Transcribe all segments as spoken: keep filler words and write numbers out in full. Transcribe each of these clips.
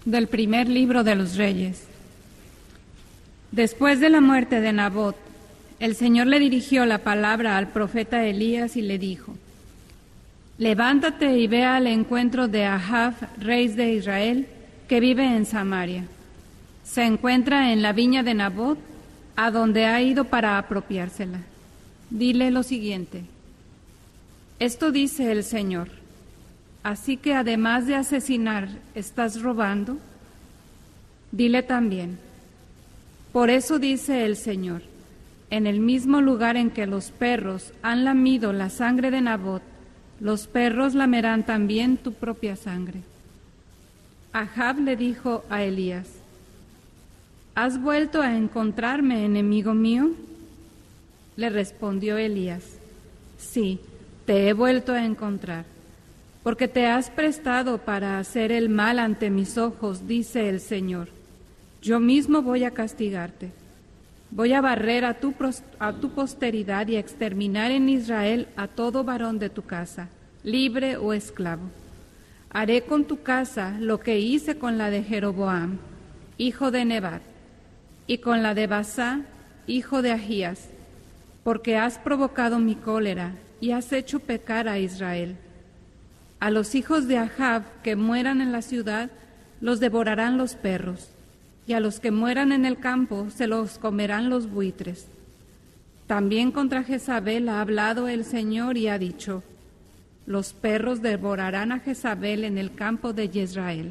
Del primer libro de los Reyes. Después de la muerte de Nabot, el Señor le dirigió la palabra al profeta Elías y le dijo: Levántate y ve al encuentro de Ahab, rey de Israel, que vive en Samaria. Se encuentra en la viña de Nabot, a donde ha ido para apropiársela. Dile lo siguiente: Esto dice el Señor: Así que además de asesinar, ¿estás robando? Dile también: Por eso dice el Señor: En el mismo lugar en que los perros han lamido la sangre de Nabot, los perros lamerán también tu propia sangre. Ahab le dijo a Elías: ¿Has vuelto a encontrarme, enemigo mío? Le respondió Elías: Sí, te he vuelto a encontrar, porque te has prestado para hacer el mal ante mis ojos, dice el Señor. Yo mismo voy a castigarte. Voy a barrer a tu, a tu posteridad y a exterminar en Israel a todo varón de tu casa, libre o esclavo. Haré con tu casa lo que hice con la de Jeroboam, hijo de Nebat, y con la de Basá, hijo de Ahías, porque has provocado mi cólera y has hecho pecar a Israel. A los hijos de Ahab que mueran en la ciudad los devorarán los perros, y a los que mueran en el campo se los comerán los buitres. También contra Jezabel ha hablado el Señor y ha dicho: Los perros devorarán a Jezabel en el campo de Jezreel.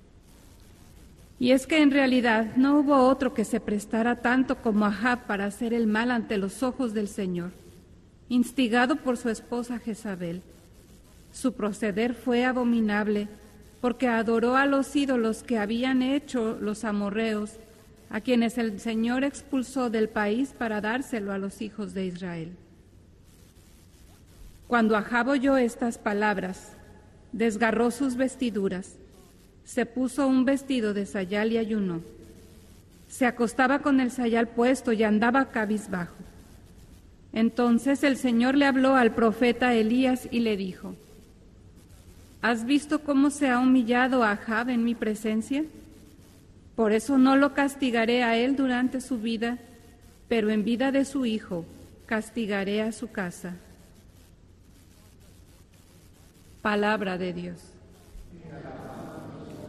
Y es que en realidad no hubo otro que se prestara tanto como Ahab para hacer el mal ante los ojos del Señor, instigado por su esposa Jezabel. Su proceder fue abominable, porque adoró a los ídolos que habían hecho los amorreos, a quienes el Señor expulsó del país para dárselo a los hijos de Israel. Cuando Ahab oyó estas palabras, desgarró sus vestiduras, se puso un vestido de sayal y ayunó. Se acostaba con el sayal puesto y andaba cabizbajo. Entonces el Señor le habló al profeta Elías y le dijo: ¿Has visto cómo se ha humillado a Ahab en mi presencia? Por eso no lo castigaré a él durante su vida, pero en vida de su hijo castigaré a su casa. Palabra de Dios.